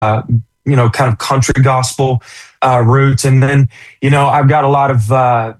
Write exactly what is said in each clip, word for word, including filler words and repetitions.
uh, you know, kind of country gospel uh, roots. And then, you know, I've got a lot of, uh,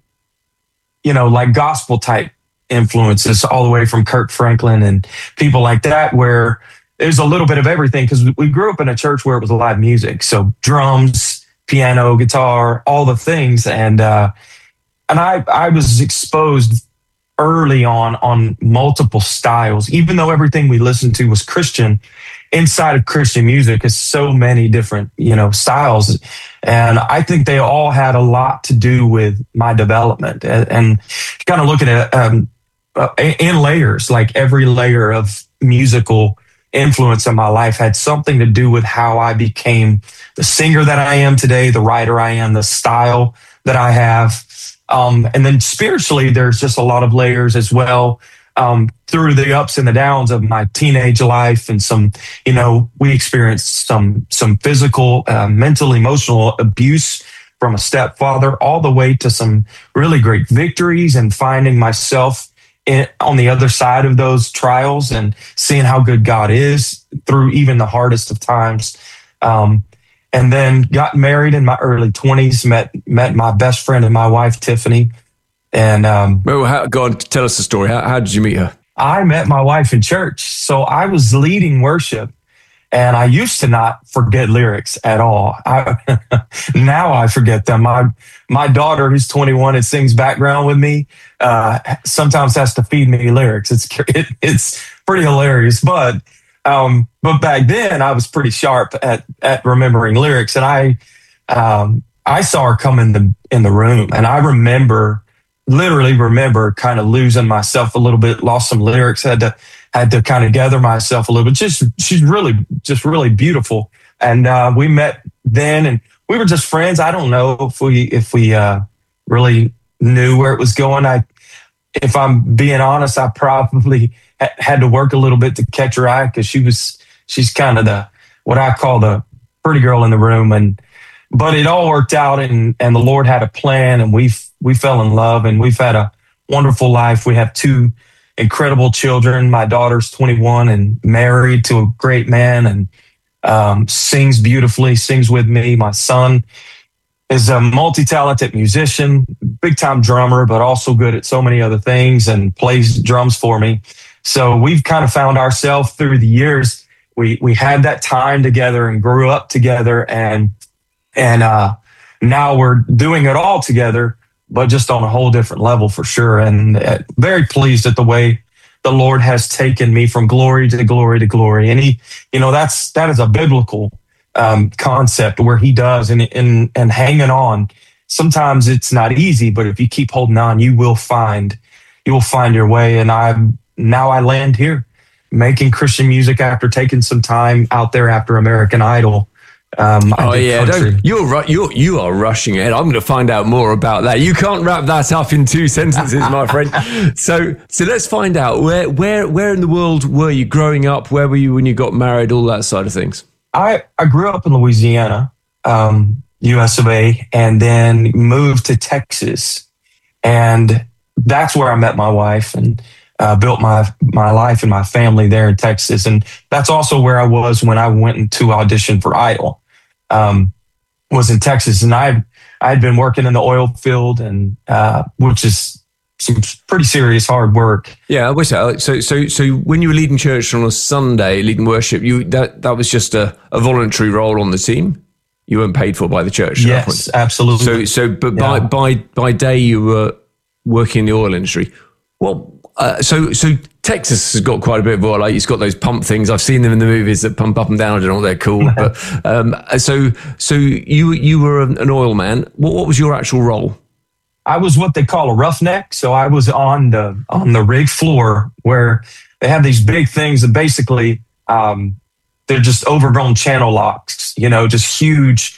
you know, like gospel type influences all the way from Kirk Franklin and people like that, where there's a little bit of everything, because we grew up in a church where it was live music. So drums, piano, guitar, all the things. And, uh, and I, I was exposed early on on multiple styles, even though everything we listened to was Christian. Inside of Christian music is so many different, you know, styles. And I think they all had a lot to do with my development, and, and kind of looking at um, uh, in layers, like every layer of musical influence in my life had something to do with how I became the singer that I am today, the writer I am, the style that I have. Um, and then spiritually, there's just a lot of layers as well. Um, through the ups and the downs of my teenage life, and some, you know, we experienced some some physical, uh, mental, emotional abuse from a stepfather, all the way to some really great victories, and finding myself in, on the other side of those trials, and seeing how good God is through even the hardest of times. Um, and then got married in my early twenties, met met my best friend and my wife, Tiffany. And um, well, how, go on, tell us the story. How, how did you meet her? I met my wife in church. So I was leading worship, and I used to not forget lyrics at all. I, now I forget them. My my daughter, who's twenty-one and sings background with me, uh, sometimes has to feed me lyrics. It's it, it's pretty hilarious. But um, but back then I was pretty sharp at at remembering lyrics, and I um, I saw her come in the in the room, and I remember. Literally remember kind of losing myself a little bit, lost some lyrics, had to had to kind of gather myself a little bit. Just she's really just really beautiful, and uh, we met then, and we were just friends. I don't know if we if we uh, really knew where it was going. I, if I'm being honest, I probably ha- had to work a little bit to catch her eye, because she was she's kind of the what I call the pretty girl in the room, and but it all worked out, and and the Lord had a plan, and we we fell in love, and we've had a wonderful life. We have two incredible children. My daughter's twenty-one and married to a great man, and um, sings beautifully, sings with me. My son is a multi-talented musician, big-time drummer, but also good at so many other things, and plays drums for me. So we've kind of found ourselves through the years. We we had that time together and grew up together, and and uh, now we're doing it all together, but just on a whole different level for sure. And uh, very pleased at the way the Lord has taken me from glory to glory to glory. And he, you know, that's, that is a biblical um, concept where he does, and, and, and hanging on. Sometimes it's not easy, but if you keep holding on, you will find, you will find your way. And I, now I land here making Christian music after taking some time out there after American Idol. Um, oh yeah, don't, you're ru- you're you are rushing it. I'm going to find out more about that. You can't wrap that up in two sentences, my friend. So so let's find out where where where in the world were you growing up? Where were you when you got married? All that side of things. I I grew up in Louisiana, um, U S of A, and then moved to Texas, and that's where I met my wife and uh, built my my life and my family there in Texas. And that's also where I was when I went to audition for Idol. Um, was in Texas, and I I had been working in the oil field, and uh, which is some pretty serious hard work. Yeah, I wish that. So so so when you were leading church on a Sunday, leading worship, you that that was just a, a voluntary role on the team. You weren't paid for by the church. Yes, absolutely. So so but by yeah. by by day you were working in the oil industry. Well, uh, so so Texas has got quite a bit of oil. Like it's got those pump things. I've seen them in the movies that pump up and down. I don't know what they're called. But um, so so you you were an oil man. What what was your actual role? I was what they call a roughneck. So I was on the on the rig floor where they have these big things that basically um, they're just overgrown channel locks. You know, just huge.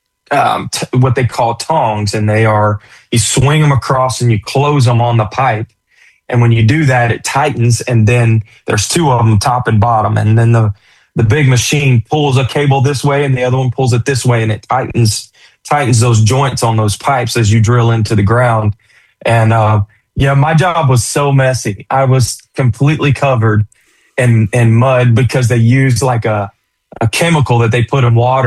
Um, t- what they call tongs, and they are you swing them across and you close them on the pipe. And when you do that, it tightens, and then there's two of them, top and bottom. And then the, the big machine pulls a cable this way, and the other one pulls it this way, and it tightens tightens those joints on those pipes as you drill into the ground. And uh, yeah, my job was so messy. I was completely covered in in mud because they used like a a chemical that they put in water